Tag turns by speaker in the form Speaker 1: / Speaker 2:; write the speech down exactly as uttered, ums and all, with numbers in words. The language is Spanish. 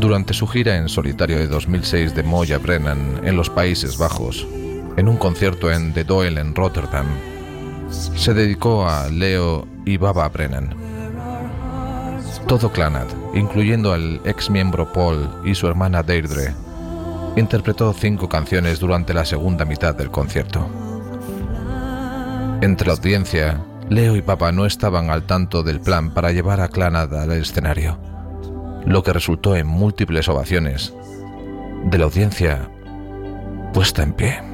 Speaker 1: Durante su gira en solitario de dos mil seis de Moya Brennan en los Países Bajos, en un concierto en The Doyle en Rotterdam, se dedicó a Leo y Baba Brennan. Todo Clannad, incluyendo al ex miembro Paul y su hermana Deirdre, interpretó cinco canciones durante la segunda mitad del concierto. Entre la audiencia, Leo y Baba no estaban al tanto del plan para llevar a Clannad al escenario, lo que resultó en múltiples ovaciones de la audiencia puesta en pie.